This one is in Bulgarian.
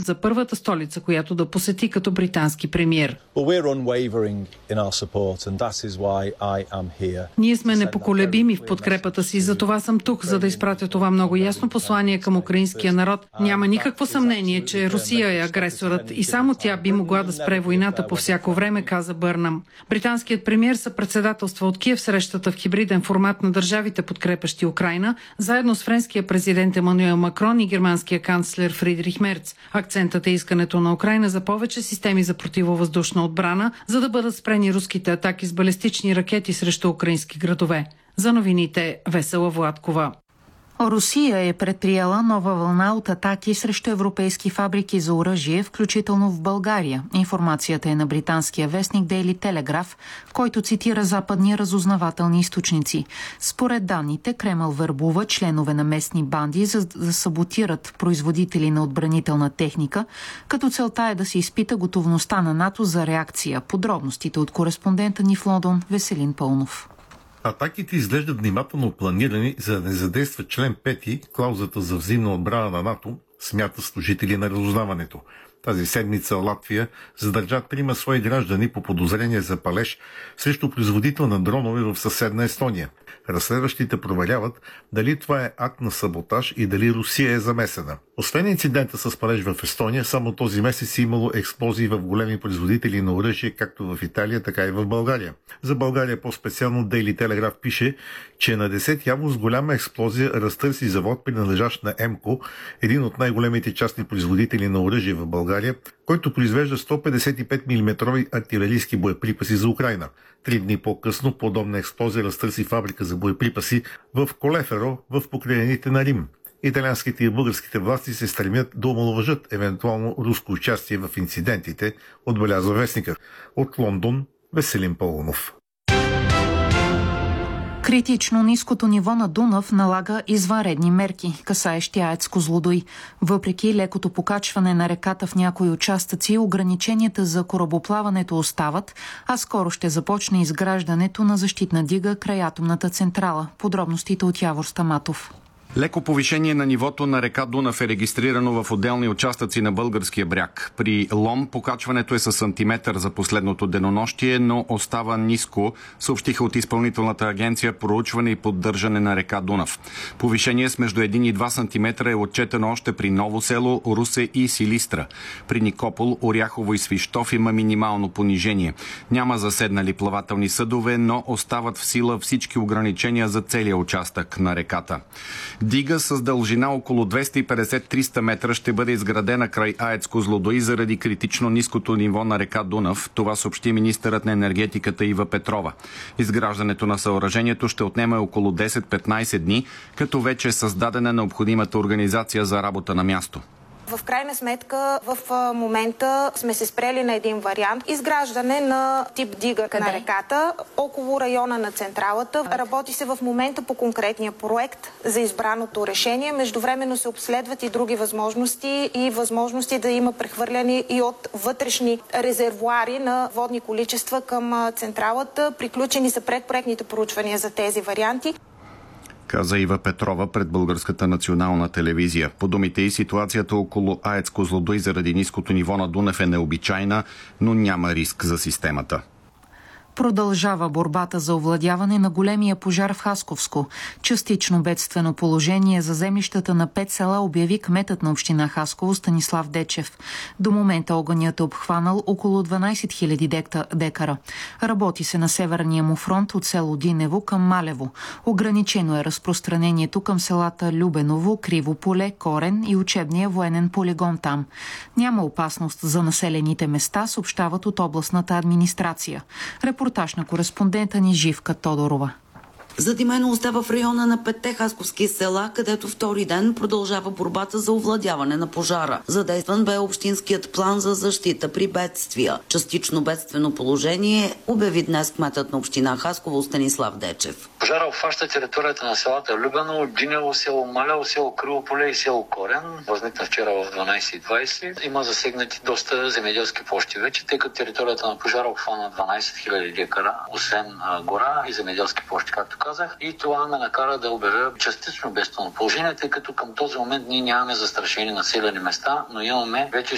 за първата столица, която да посети като британски премиер. Ние сме непоколебими в подкрепата си, затова съм тук, за да изпратя това много ясно послание към украинския народ. Няма никакво съмнение, че Русия е агресорът и само тя би могла да спре войната по всяко време, каза Бърнам. Британският премиер съпредседателства от Киев срещата в хибриден формат на държавите, подкрепящи Украйна, заедно с френския президент Емануел Макрон и германския канцлер Фридрих Мерц. Акцентът е искането на Украйна за повече системи за противовъздушна отбрана, за да бъдат спрени руските атаки с балистични ракети срещу украински градове. За новините Весела Владкова. Русия е предприела нова вълна от атаки срещу европейски фабрики за оръжие, включително в България. Информацията е на британския вестник Daily Telegraph, който цитира западни разузнавателни източници. Според данните, Кремъл вербува членове на местни банди, за да саботират производители на отбранителна техника, като целта е да се изпита готовността на НАТО за реакция. Подробностите от кореспондента ни в Лондон Веселин Пълнов. Атаките изглеждат внимателно планирани, за да не задейства член 5, клаузата за взаимна отбрана на НАТО, смята служители на разузнаването. Тази седмица Латвия задържа 3 свои граждани по подозрение за палеж срещу производител на дронове в съседна Естония. Разследващите проверяват дали това е акт на саботаж и дали Русия е замесена. Освен инцидента с палеж в Естония, само този месец е имало експлозии в големи производители на оръжие, както в Италия, така и в България. За България по-специално Daily Telegraph пише, че на 10 август голяма експлозия разтърси завод, принадлежащ на МКО, един от най-големите частни производители на оръжие в България, който произвежда 155 мм артилерийски боеприпаси за Украйна. 3 дни по-късно подобна експлозия разтърси фабрика за боеприпаси в Колеферо, в покрайнините на Рим. Италианските и българските власти се стремят да омаловажат евентуално руско участие в инцидентите, отбелязва вестникът. От Лондон Веселин Пълнов. Критично ниското ниво на Дунав налага извънредни мерки, касаещи АЕЦ Козлодуй. Въпреки лекото покачване на реката в някои участъци, ограниченията за корабоплаването остават, а скоро ще започне изграждането на защитна дига край атомната централа. Подробностите от Явор Стаматов. Леко повишение на нивото на река Дунав е регистрирано в отделни участъци на българския бряг. При Лом покачването е с сантиметър за последното денонощие, но остава ниско, съобщиха от Изпълнителната агенция проучване и поддържане на река Дунав. Повишение с между 1 и 2 сантиметра е отчетено още при Ново село, Русе и Силистра. При Никопол, Оряхово и Свищов има минимално понижение. Няма заседнали плавателни съдове, но остават в сила всички ограничения за целия участък на реката. Дига с дължина около 250-300 метра ще бъде изградена край АЕЦ Козлодуй заради критично ниското ниво на река Дунав. Това съобщи министърът на енергетиката Ива Петрова. Изграждането на съоръжението ще отнеме около 10-15 дни, като вече е създадена необходимата организация за работа на място. В крайна сметка, в момента сме се спрели на един вариант. Изграждане на тип дига на реката, около района на централата. Работи се в момента по конкретния проект за избраното решение. Междувременно се обследват и други възможности да има прехвърляне и от вътрешни резервоари на водни количества към централата. Приключени са предпроектните проучвания за тези варианти, каза Ива Петрова пред Българската национална телевизия. По думите и ситуацията около АЕЦ Козлодуй заради ниското ниво на Дунав е необичайна, но няма риск за системата. Продължава борбата за овладяване на големия пожар в Хасковско. Частично бедствено положение за землищата на 5 села обяви кметът на община Хасково Станислав Дечев. До момента огънят е обхванал около 12 000 декара. Работи се на северния му фронт от село Динево към Малево. Ограничено е разпространението към селата Любеново, Криво поле, Корен и учебния военен полигон там. Няма опасност за населените места, съобщават от областната администрация. Репортаж на кореспондента ни Живка Тодорова. Задимено остава в района на 5-те хасковски села, където втори ден продължава борбата за овладяване на пожара. Задействан бе общинският план за защита при бедствия. Частично бедствено положение обяви днес кметът на община Хасково Станислав Дечев. Пожара обхваща територията на селата Любено, Динево, село Малево, село Криво поле и село Корен. Възникна вчера в 12:20. Има засегнати доста земеделски площи вече, тъй като територията на пожара обхвана 12 000 декара, освен гора и земеделски площи, както казах. И това ме накара да обявя частично бедствено положение, тъй като към този момент ние нямаме застрашени населени места, но имаме вече